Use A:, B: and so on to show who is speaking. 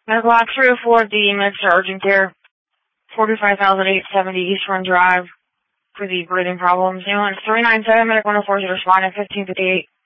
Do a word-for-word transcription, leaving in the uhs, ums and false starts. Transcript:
A: Medical Lab three oh four, the Med-Star Urgent Care, forty-five thousand eight hundred seventy East Run Drive for the breathing problems. Ambulance three nine seven, Medic one oh four is responding, fifteen fifty-eight.